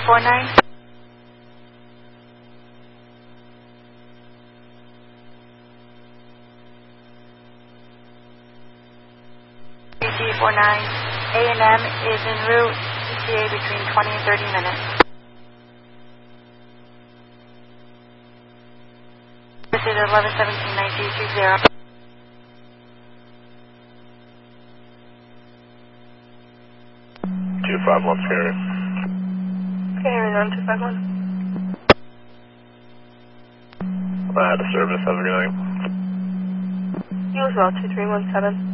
BT49. BT49. A&M is en route. ETA between 20 and 30 minutes. This is 1117-9330. 251 Sierra. Carrying on 251. I had a service, have a good night. You as well, 2317.